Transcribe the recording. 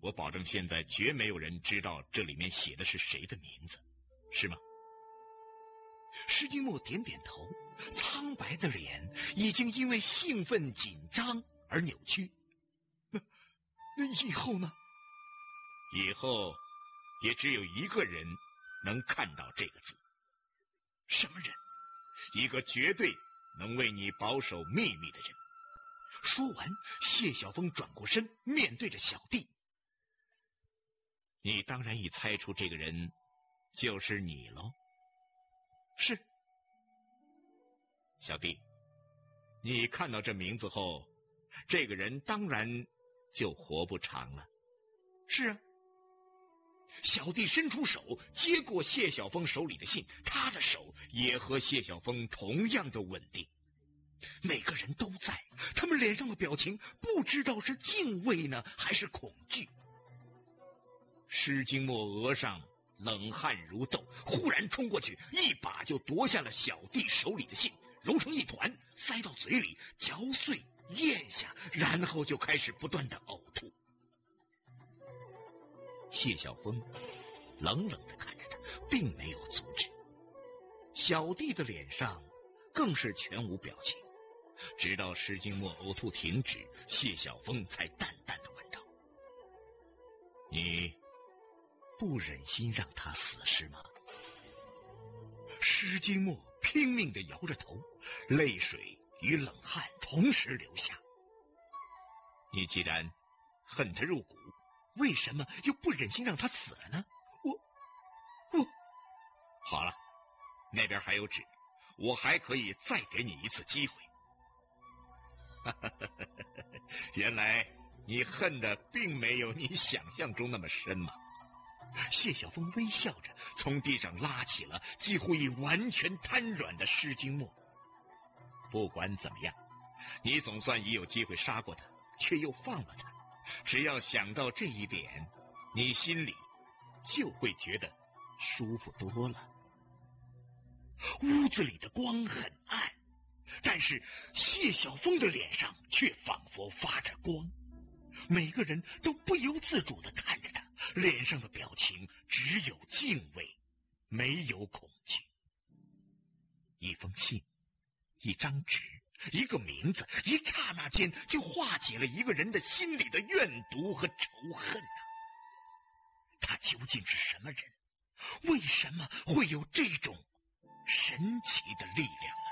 我保证现在绝没有人知道这里面写的是谁的名字，是吗？ 施金墨点点头，苍白的脸已经因为兴奋紧张而扭曲。那以后呢？ 以后也只有一个人能看到这个字。 什么人？ 一个绝对能为你保守秘密的人。 说完，谢晓峰转过身，面对着小弟。 你当然已猜出这个人就是你喽。 是。 小弟，你看到这名字后，这个人当然就活不长了。 是啊。小弟伸出手接过谢晓峰手里的信，他的手也和谢晓峰同样的稳定。每个人都在，他们脸上的表情不知道是敬畏呢，还是恐惧。 施金墨额上冷汗如豆，忽然冲过去，一把就夺下了小弟手里的信，揉成一团，塞到嘴里，嚼碎咽下，然后就开始不断的呕吐。谢晓峰冷冷的看着他，并没有阻止。小弟的脸上更是全无表情，直到施金墨呕吐停止，谢晓峰才淡淡的问道：“你不忍心让他死是吗？”施金墨拼命的摇着头，泪水与冷汗同时流下。你既然恨他入骨，为什么又不忍心让他死了呢？我……好了，那边还有纸，我还可以再给你一次机会。原来你恨的并没有你想象中那么深嘛。谢晓峰微笑着从地上拉起了几乎已完全瘫软的施金墨。不管怎么样，你总算已有机会杀过他，却又放了他。只要想到这一点，你心里就会觉得舒服多了。屋子里的光很暗，但是谢晓峰的脸上却仿佛发着光，每个人都不由自主地看着他，脸上的表情只有敬畏，没有恐惧。一封信，一张纸，一个名字，一刹那间就化解了一个人的心里的怨毒和仇恨啊！他究竟是什么人？为什么会有这种神奇的力量？